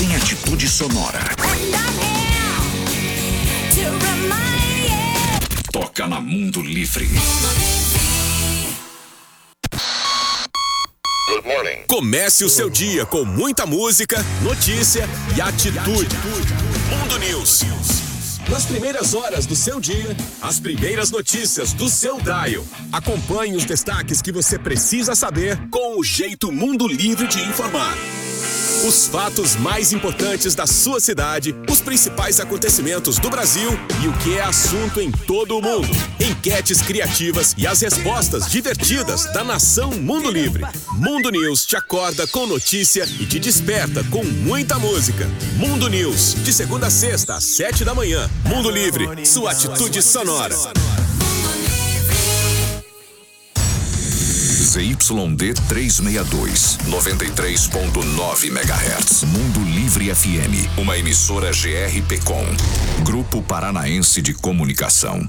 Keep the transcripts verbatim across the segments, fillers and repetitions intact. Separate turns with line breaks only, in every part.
tem atitude sonora. Toca na Mundo Livre.
Good morning.
Comece o seu dia com muita música, notícia e atitude. Mundo News. Nas primeiras horas do seu dia, as primeiras notícias do seu dial. Acompanhe os destaques que você precisa saber com o jeito Mundo Livre de informar. Os fatos mais importantes da sua cidade, os principais acontecimentos do Brasil e o que é assunto em todo o mundo. Enquetes criativas e as respostas divertidas da nação Mundo Livre. Mundo News te acorda com notícia e te desperta com muita música. Mundo News, de segunda a sexta, às sete da manhã. Mundo Livre, sua atitude sonora.
Z Y D trezentos e sessenta e dois, noventa e três ponto nove megahertz. Mundo Livre F M, uma emissora G R P com. Grupo Paranaense de Comunicação.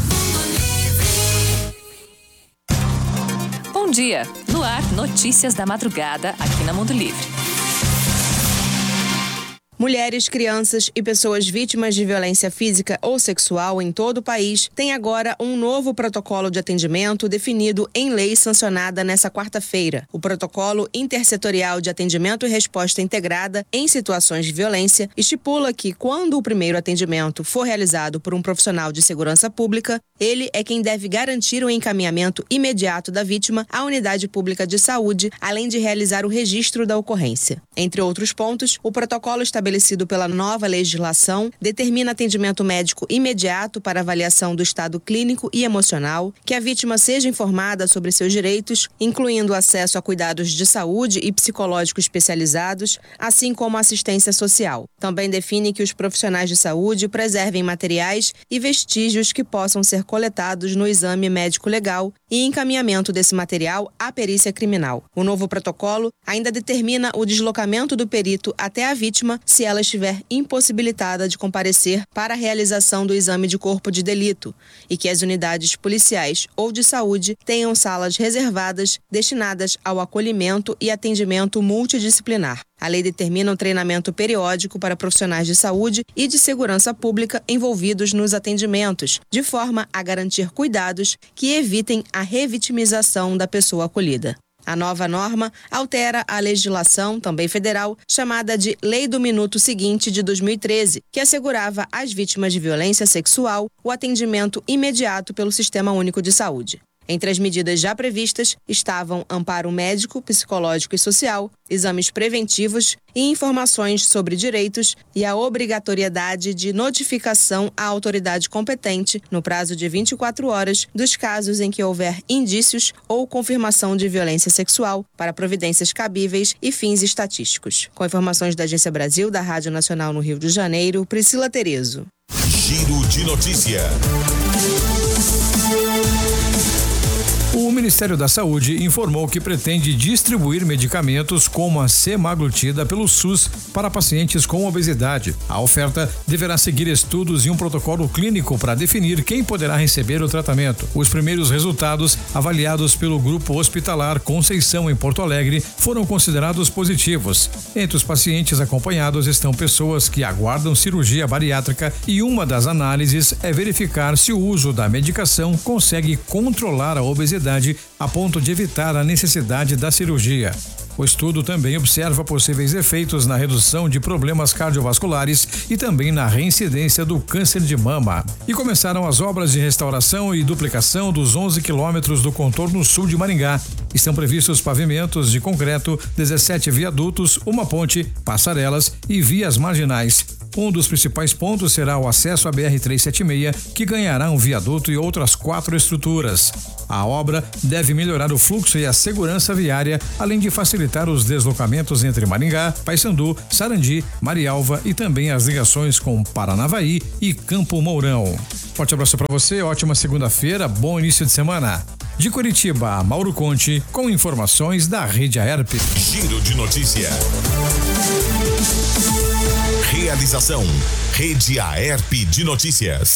Bom dia. No ar, notícias da madrugada aqui na Mundo Livre.
Mulheres, crianças e pessoas vítimas de violência física ou sexual em todo o país têm agora um novo protocolo de atendimento definido em lei sancionada nesta quarta-feira. O Protocolo Intersetorial de Atendimento e Resposta Integrada em Situações de Violência estipula que, quando o primeiro atendimento for realizado por um profissional de segurança pública, ele é quem deve garantir o encaminhamento imediato da vítima à unidade pública de saúde, além de realizar o registro da ocorrência. Entre outros pontos, o protocolo estabelecido estabelecido pela nova legislação, determina atendimento médico imediato para avaliação do estado clínico e emocional, que a vítima seja informada sobre seus direitos, incluindo acesso a cuidados de saúde e psicológico especializados, assim como assistência social. Também define que os profissionais de saúde preservem materiais e vestígios que possam ser coletados no exame médico legal e encaminhamento desse material à perícia criminal. O novo protocolo ainda determina o deslocamento do perito até a vítima se ela estiver impossibilitada de comparecer para a realização do exame de corpo de delito e que as unidades policiais ou de saúde tenham salas reservadas destinadas ao acolhimento e atendimento multidisciplinar. A lei determina um treinamento periódico para profissionais de saúde e de segurança pública envolvidos nos atendimentos, de forma a garantir cuidados que evitem a revitimização da pessoa acolhida. A nova norma altera a legislação, também federal, chamada de Lei do Minuto Seguinte de dois mil e treze, que assegurava às vítimas de violência sexual o atendimento imediato pelo Sistema Único de Saúde. Entre as medidas já previstas estavam amparo médico, psicológico e social, exames preventivos e informações sobre direitos e a obrigatoriedade de notificação à autoridade competente, no prazo de vinte e quatro horas, dos casos em que houver indícios ou confirmação de violência sexual para providências cabíveis e fins estatísticos. Com informações da Agência Brasil, da Rádio Nacional no Rio de Janeiro, Priscila Terezo.
Giro de notícia.
O Ministério da Saúde informou que pretende distribuir medicamentos como a semaglutida pelo SUS para pacientes com obesidade. A oferta deverá seguir estudos e um protocolo clínico para definir quem poderá receber o tratamento. Os primeiros resultados, avaliados pelo Grupo Hospitalar Conceição em Porto Alegre, foram considerados positivos. Entre os pacientes acompanhados estão pessoas que aguardam cirurgia bariátrica e uma das análises é verificar se o uso da medicação consegue controlar a obesidade a ponto de evitar a necessidade da cirurgia. O estudo também observa possíveis efeitos na redução de problemas cardiovasculares e também na reincidência do câncer de mama. E começaram as obras de restauração e duplicação dos onze quilômetros do contorno sul de Maringá. Estão previstos pavimentos de concreto, dezessete viadutos, uma ponte, passarelas e vias marginais. Um dos principais pontos será o acesso à B R trezentos e setenta e seis, que ganhará um viaduto e outras quatro estruturas. A obra deve melhorar o fluxo e a segurança viária, além de facilitar os deslocamentos entre Maringá, Paysandu, Sarandi, Marialva e também as ligações com Paranavaí e Campo Mourão. Forte abraço para você, ótima segunda-feira, bom início de semana. De Curitiba, Mauro Conte, com informações da Rede Aerp.
Giro de notícia. Realização Rede Aerp de Notícias.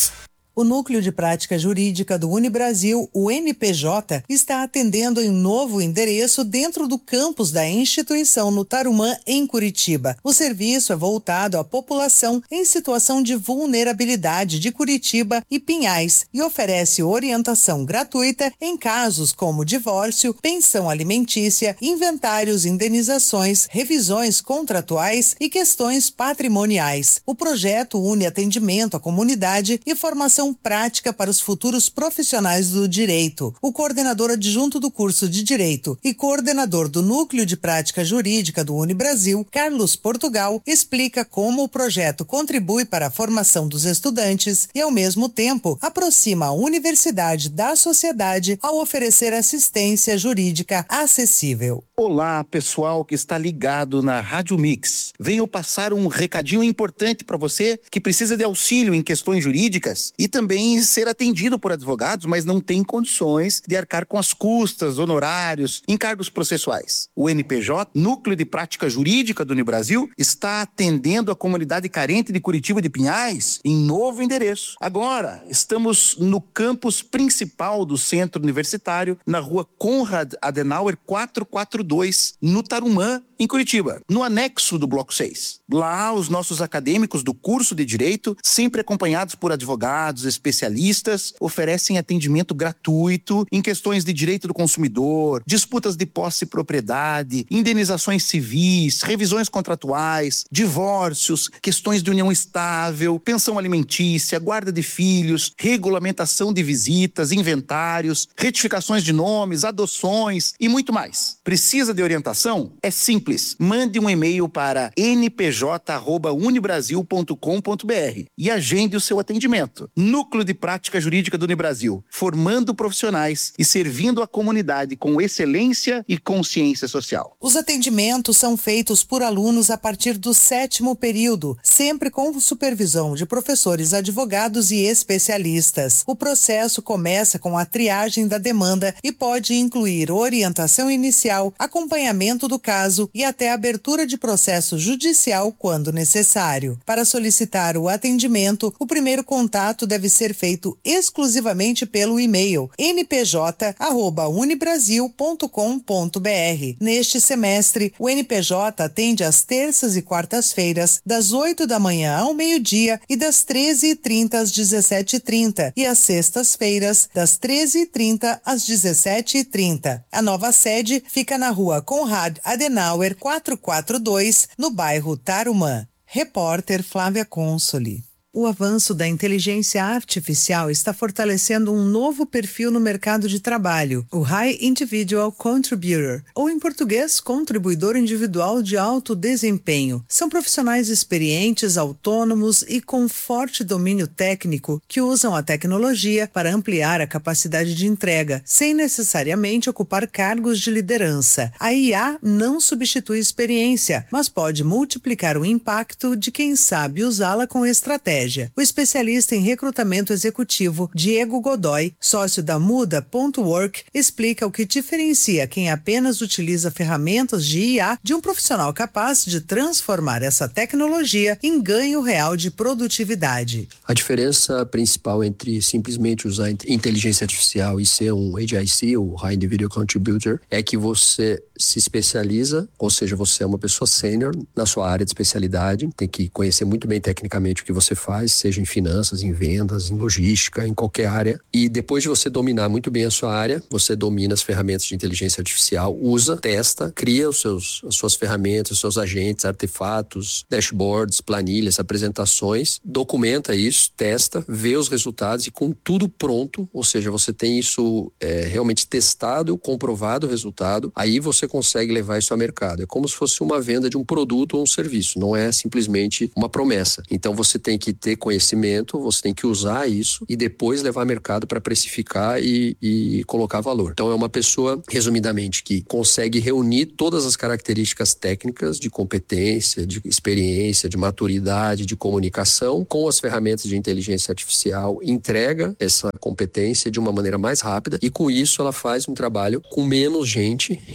O Núcleo de Prática Jurídica do Unibrasil, o N P J, está atendendo em novo endereço dentro do campus da instituição no Tarumã, em Curitiba. O serviço é voltado à população em situação de vulnerabilidade de Curitiba e Pinhais e oferece orientação gratuita em casos como divórcio, pensão alimentícia, inventários, indenizações, revisões contratuais e questões patrimoniais. O projeto une atendimento à comunidade e formação prática para os futuros profissionais do direito. O coordenador adjunto do curso de Direito e coordenador do Núcleo de Prática Jurídica do Unibrasil, Carlos Portugal, explica como o projeto contribui para a formação dos estudantes e, ao mesmo tempo, aproxima a universidade da sociedade ao oferecer assistência jurídica acessível.
Olá, pessoal que está ligado na Rádio Mix. Venho passar um recadinho importante para você que precisa de auxílio em questões jurídicas e também ser atendido por advogados, mas não tem condições de arcar com as custas, honorários, encargos processuais. O N P J, Núcleo de Prática Jurídica do Unibrasil, está atendendo a comunidade carente de Curitiba de Pinhais em novo endereço. Agora, estamos no campus principal do Centro Universitário, na rua Konrad Adenauer quatrocentos e quarenta e dois, no Tarumã, em Curitiba, no anexo do Bloco seis. Lá, os nossos acadêmicos do curso de Direito, sempre acompanhados por advogados, especialistas, oferecem atendimento gratuito em questões de direito do consumidor, disputas de posse e propriedade, indenizações civis, revisões contratuais, divórcios, questões de união estável, pensão alimentícia, guarda de filhos, regulamentação de visitas, inventários, retificações de nomes, adoções e muito mais. Precisa de orientação? É simples. Mande um e-mail para n p j arroba unibrasil ponto com ponto b r e agende o seu atendimento. Núcleo de Prática Jurídica do Unibrasil, formando profissionais e servindo a comunidade com excelência e consciência social.
Os atendimentos são feitos por alunos a partir do sétimo período, sempre com supervisão de professores, advogados e especialistas. O processo começa com a triagem da demanda e pode incluir orientação inicial, acompanhamento do caso e até abertura de processo judicial quando necessário. Para solicitar o atendimento, o primeiro contato deve ser feito exclusivamente pelo e-mail n p j arroba unibrasil ponto com ponto b r. Neste semestre, o N P J atende às terças e quartas-feiras, das oito da manhã ao meio-dia e das treze e trinta às dezessete e trinta, e às sextas-feiras, das treze e trinta às dezessete e trinta. A nova sede fica na rua Konrad Adenauer quatrocentos e quarenta e dois, no bairro Tarumã. Repórter Flávia Consoli. O avanço da inteligência artificial está fortalecendo um novo perfil no mercado de trabalho, o High Individual Contributor, ou em português, contribuidor individual de alto desempenho. São profissionais experientes, autônomos e com forte domínio técnico que usam a tecnologia para ampliar a capacidade de entrega, sem necessariamente ocupar cargos de liderança. A I A não substitui experiência, mas pode multiplicar o impacto de quem sabe usá-la com estratégia. O especialista em recrutamento executivo Diego Godoy, sócio da Muda ponto work, explica o que diferencia quem apenas utiliza ferramentas de I A de um profissional capaz de transformar essa tecnologia em ganho real de produtividade.
A diferença principal entre simplesmente usar inteligência artificial e ser um H I C, o High Individual Contributor, é que você se especializa, ou seja, você é uma pessoa sênior na sua área de especialidade, tem que conhecer muito bem tecnicamente o que você faz, seja em finanças, em vendas, em logística, em qualquer área. E depois de você dominar muito bem a sua área, você domina as ferramentas de inteligência artificial, usa, testa, cria os seus, as suas ferramentas, os seus agentes, artefatos, dashboards, planilhas, apresentações, documenta isso, testa, vê os resultados e com tudo pronto, ou seja, você tem isso é, realmente testado, comprovado o resultado, aí você consegue levar isso ao mercado. É como se fosse uma venda de um produto ou um serviço, não é simplesmente uma promessa. Então você tem que ter conhecimento, você tem que usar isso e depois levar ao mercado para precificar e, e colocar valor. Então é uma pessoa, resumidamente, que consegue reunir todas as características técnicas de competência, de experiência, de maturidade, de comunicação com as ferramentas de inteligência artificial, entrega essa competência de uma maneira mais rápida e com isso ela faz um trabalho com menos gente e com menos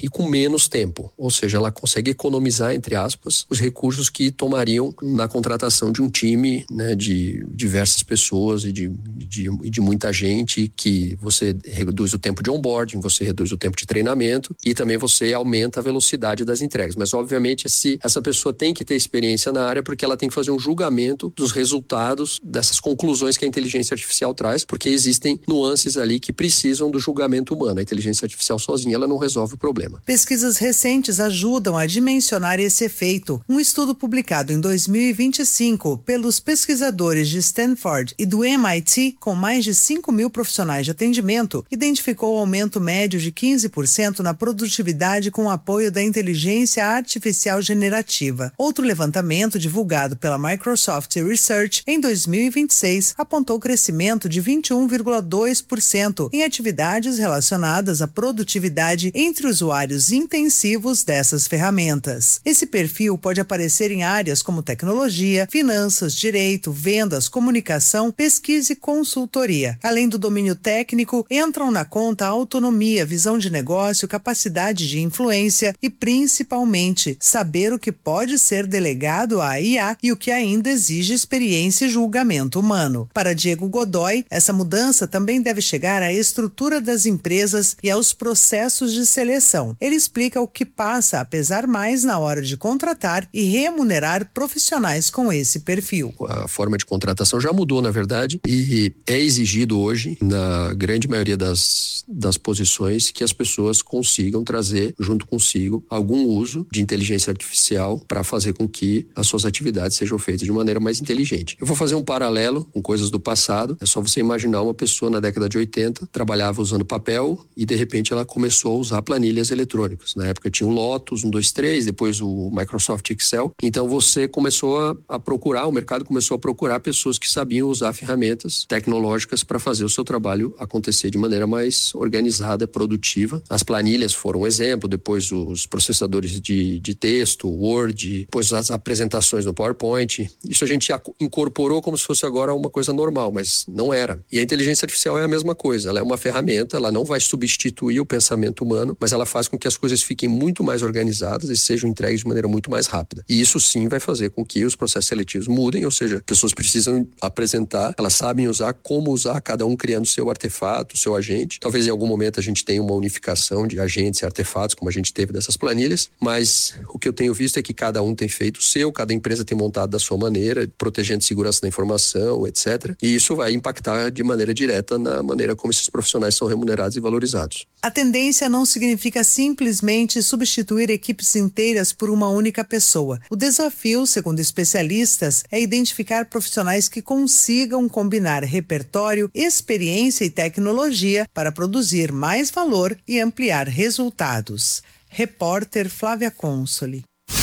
menos tempo, ou seja, ela consegue economizar, entre aspas, os recursos que tomariam na contratação de um time, né, de diversas pessoas e de, de, de muita gente, que você reduz o tempo de onboarding, você reduz o tempo de treinamento e também você aumenta a velocidade das entregas. Mas, obviamente, se essa pessoa tem que ter experiência na área, porque ela tem que fazer um julgamento dos resultados dessas conclusões que a inteligência artificial traz, porque existem nuances ali que precisam do julgamento humano. A inteligência artificial sozinha, ela não resolve o problema.
Pesquisas recentes ajudam a dimensionar esse efeito. Um estudo publicado em dois mil e vinte e cinco pelos pesquisadores de Stanford e do M I T, com mais de cinco mil profissionais de atendimento, identificou o aumento médio de quinze por cento na produtividade com o apoio da inteligência artificial generativa. Outro levantamento divulgado pela Microsoft Research em dois mil e vinte e seis apontou crescimento de vinte e um vírgula dois por cento em atividades relacionadas à produtividade entre usuários intensivos dessas ferramentas. Esse perfil pode aparecer em áreas como tecnologia, finanças, direito, vendas, comunicação, pesquisa e consultoria. Além do domínio técnico, entram na conta a autonomia, visão de negócio, capacidade de influência e, principalmente, saber o que pode ser delegado à I A e o que ainda exige experiência e julgamento humano. Para Diego Godoy, essa mudança também deve chegar à estrutura das empresas e aos processos de seleção. Ele explica o que passa a pesar mais na hora de contratar e remunerar profissionais com esse perfil.
A forma de contratação já mudou, na verdade, e é exigido hoje, na grande maioria das, das posições, que as pessoas consigam trazer junto consigo algum uso de inteligência artificial para fazer com que as suas atividades sejam feitas de maneira mais inteligente. Eu vou fazer um paralelo com coisas do passado. É só você imaginar uma pessoa na década de oitenta, trabalhava usando papel e de repente ela começou a usar planilhas eletrônicas. Na época tinha o Lotus, um, dois, três, depois o Microsoft Excel. Então você começou a, a procurar, o mercado começou a procurar pessoas que sabiam usar ferramentas tecnológicas para fazer o seu trabalho acontecer de maneira mais organizada, produtiva. As planilhas foram um exemplo, depois os processadores de, de texto, Word, depois as apresentações no PowerPoint. Isso a gente incorporou como se fosse agora uma coisa normal, mas não era. E a inteligência artificial é a mesma coisa, ela é uma ferramenta, ela não vai substituir o pensamento humano, mas ela faz com que as coisas fiquem muito mais organizadas e sejam entregues de maneira muito mais rápida. E isso sim vai fazer com que os processos seletivos mudem, ou seja, pessoas precisam apresentar, elas sabem usar, como usar, cada um criando seu artefato, seu agente. Talvez em algum momento a gente tenha uma unificação de agentes e artefatos, como a gente teve dessas planilhas, mas o que eu tenho visto é que cada um tem feito o seu, cada empresa tem montado da sua maneira, protegendo a segurança da informação, etcétera. E isso vai impactar de maneira direta na maneira como esses profissionais são remunerados e valorizados.
A tendência não significa simplesmente substituir equipes inteiras por uma única pessoa. O desafio, segundo especialistas, é identificar profissionais que consigam combinar repertório, experiência e tecnologia para produzir mais valor e ampliar resultados. Repórter Flávia Consoli.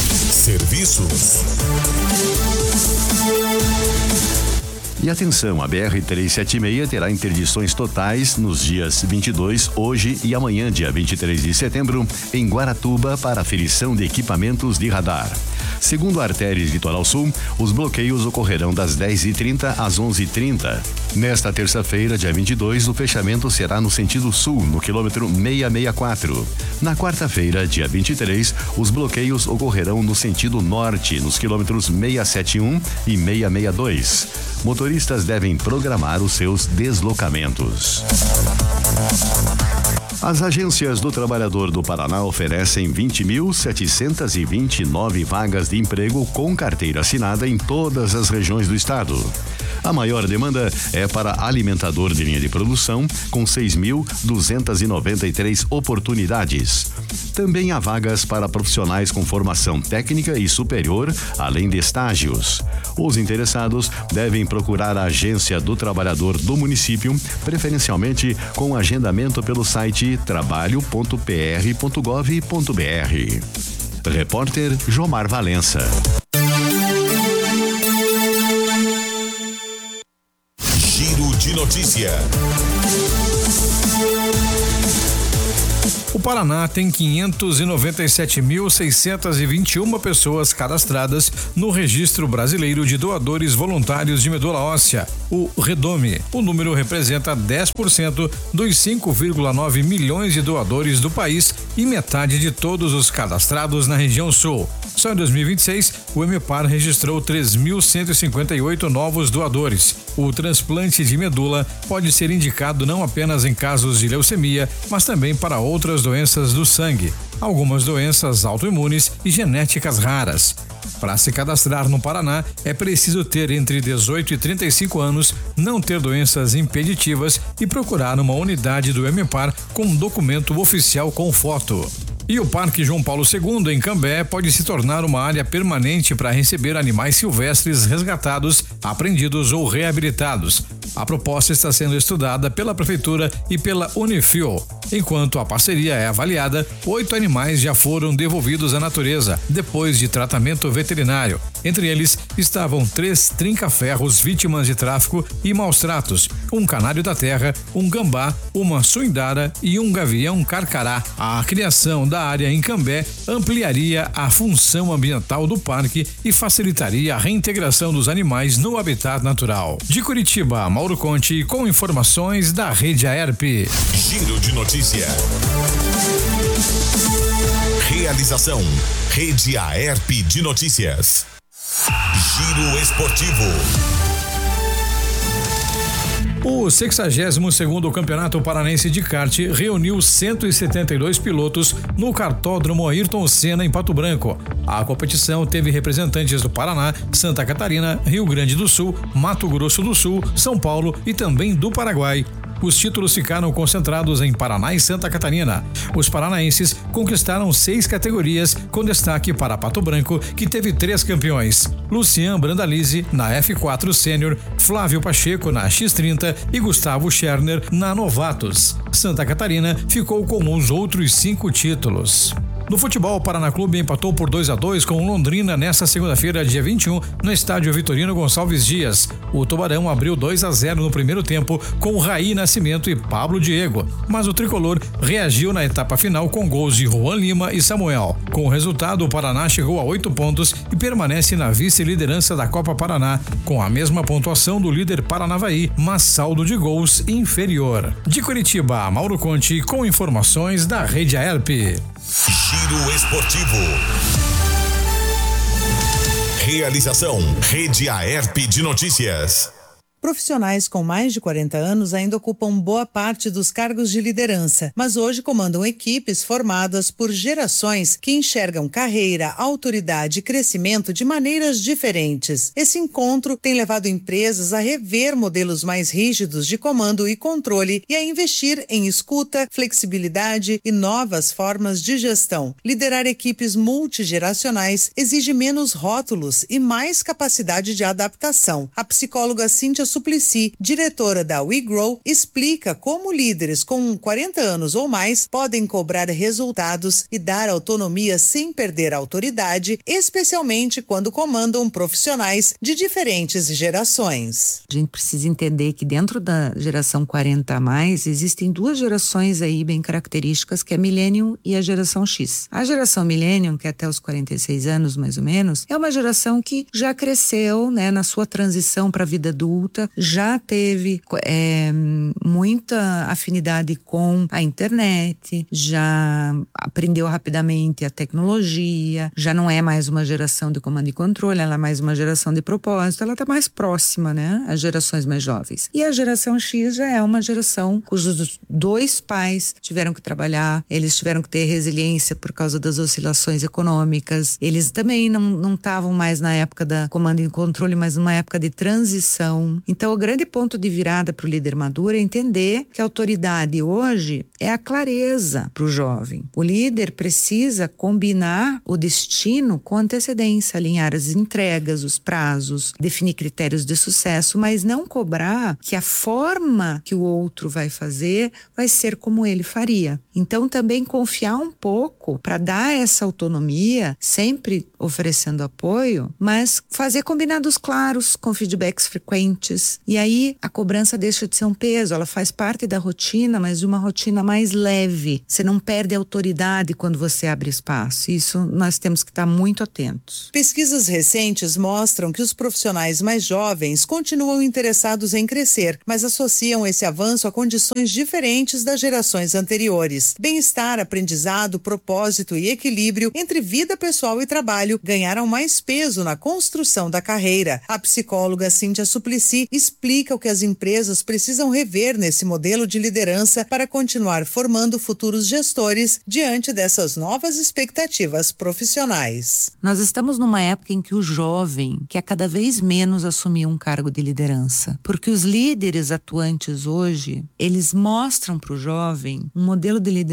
Serviços.
E atenção, a B R trezentos e setenta e seis terá interdições totais nos dias vinte e dois, hoje e amanhã, dia vinte e três de setembro, em Guaratuba, para aferição de equipamentos de radar. Segundo a Artéries Litoral Sul, os bloqueios ocorrerão das dez e trinta às onze e trinta. Nesta terça-feira, dia vinte e dois, o fechamento será no sentido sul, no quilômetro seiscentos e sessenta e quatro. Na quarta-feira, dia vinte e três, os bloqueios ocorrerão no sentido norte, nos quilômetros seiscentos e setenta e um e seiscentos e sessenta e dois. Motoristas devem programar os seus deslocamentos. As agências do Trabalhador do Paraná oferecem vinte mil setecentas e vinte e nove vagas de emprego com carteira assinada em todas as regiões do estado. A maior demanda é para alimentador de linha de produção, com seis mil duzentas e noventa e três oportunidades. Também há vagas para profissionais com formação técnica e superior, além de estágios. Os interessados devem procurar a agência do trabalhador do município, preferencialmente com agendamento pelo site trabalho ponto p r ponto gov ponto b r. Repórter Jomar Valença.
Giro de notícia.
O Paraná tem quinhentos e noventa e sete mil, seiscentos e vinte e uma pessoas cadastradas no Registro Brasileiro de Doadores Voluntários de Medula Óssea, o REDOME. O número representa dez por cento dos cinco vírgula nove milhões de doadores do país e metade de todos os cadastrados na região sul. Só em dois mil e vinte e seis, o EMEPAR registrou três mil cento e cinquenta e oito novos doadores. O transplante de medula pode ser indicado não apenas em casos de leucemia, mas também para outras doenças do sangue, algumas doenças autoimunes e genéticas raras. Para se cadastrar no Paraná, é preciso ter entre dezoito e trinta e cinco anos, não ter doenças impeditivas e procurar uma unidade do EMEPAR com um documento oficial com foto. E o Parque João Paulo segundo, em Cambé, pode se tornar uma área permanente para receber animais silvestres resgatados, apreendidos ou reabilitados. A proposta está sendo estudada pela Prefeitura e pela Unifil. Enquanto a parceria é avaliada, oito animais já foram devolvidos à natureza, depois de tratamento veterinário. Entre eles estavam três trinca-ferros vítimas de tráfico e maus tratos, um canário da terra, um gambá, uma suindara e um gavião carcará. A criação da área em Cambé ampliaria a função ambiental do parque e facilitaria a reintegração dos animais no habitat natural. De Curitiba, Mauro Conte, com informações da Rede Aerp.
Giro de notícia. Realização: Rede Aerp de Notícias. Giro esportivo.
O sexagésimo segundo Campeonato Paranense de Kart reuniu cento e setenta e dois pilotos no Kartódromo Ayrton Senna, em Pato Branco. A competição teve representantes do Paraná, Santa Catarina, Rio Grande do Sul, Mato Grosso do Sul, São Paulo e também do Paraguai. Os títulos ficaram concentrados em Paraná e Santa Catarina. Os paranaenses conquistaram seis categorias, com destaque para Pato Branco, que teve três campeões: Lucian Brandalize na F quatro Sênior, Flávio Pacheco na X trinta e Gustavo Scherner na Novatos. Santa Catarina ficou com os outros cinco títulos. No futebol, o Paraná Clube empatou por dois a dois com o Londrina nesta segunda-feira, dia vinte e um, no estádio Vitorino Gonçalves Dias. O Tubarão abriu dois a zero no primeiro tempo com Raí Nascimento e Pablo Diego, mas o tricolor reagiu na etapa final com gols de Juan Lima e Samuel. Com o resultado, o Paraná chegou a oito pontos e permanece na vice-liderança da Copa Paraná, com a mesma pontuação do líder Paranavaí, mas saldo de gols inferior. De Curitiba, Mauro Conte, com informações da Rede Aerp.
Giro esportivo. Realização: Rede Aerp de Notícias.
Profissionais com mais de quarenta anos ainda ocupam boa parte dos cargos de liderança, mas hoje comandam equipes formadas por gerações que enxergam carreira, autoridade e crescimento de maneiras diferentes. Esse encontro tem levado empresas a rever modelos mais rígidos de comando e controle e a investir em escuta, flexibilidade e novas formas de gestão. Liderar equipes multigeracionais exige menos rótulos e mais capacidade de adaptação. A psicóloga Cíntia Suplicy, diretora da WeGrow, explica como líderes com quarenta anos ou mais podem cobrar resultados e dar autonomia sem perder a autoridade, especialmente quando comandam profissionais de diferentes gerações.
A gente precisa entender que dentro da geração quarenta a mais existem duas gerações aí bem características, que é a Millennium e a geração X. A geração Millennium, que é até os quarenta e seis anos mais ou menos, é uma geração que já cresceu, né, na sua transição para a vida adulta, já teve é, muita afinidade com a internet, já aprendeu rapidamente a tecnologia, já não é mais uma geração de comando e controle, ela é mais uma geração de propósito, ela está mais próxima, né, às gerações mais jovens. E a geração X já é uma geração cujos dois pais tiveram que trabalhar, eles tiveram que ter resiliência por causa das oscilações econômicas, eles também não estavam mais na época da comando e controle, mas numa época de transição. Então, o grande ponto de virada para o líder maduro é entender que a autoridade hoje é a clareza para o jovem. O líder precisa combinar o destino com antecedência, alinhar as entregas, os prazos, definir critérios de sucesso, mas não cobrar que a forma que o outro vai fazer vai ser como ele faria. Então, também confiar um pouco para dar essa autonomia, sempre oferecendo apoio, mas fazer combinados claros, com feedbacks frequentes, antes. E aí a cobrança deixa de ser um peso, ela faz parte da rotina, mas de uma rotina mais leve. Você não perde a autoridade quando você abre espaço. Isso nós temos que estar muito atentos.
Pesquisas recentes mostram que os profissionais mais jovens continuam interessados em crescer, mas associam esse avanço a condições diferentes das gerações anteriores. Bem-estar, aprendizado, propósito e equilíbrio entre vida pessoal e trabalho ganharam mais peso na construção da carreira. A psicóloga Cíntia Suplicy explica o que as empresas precisam rever nesse modelo de liderança para continuar formando futuros gestores diante dessas novas expectativas profissionais.
Nós estamos numa época em que o jovem quer cada vez menos assumir um cargo de liderança, porque os líderes atuantes hoje, eles mostram para o jovem um modelo de liderança